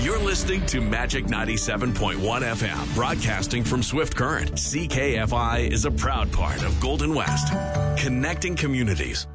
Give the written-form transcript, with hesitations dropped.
You're listening to Magic 97.1 FM, broadcasting from Swift Current. CKFI is a proud part of Golden West, connecting communities.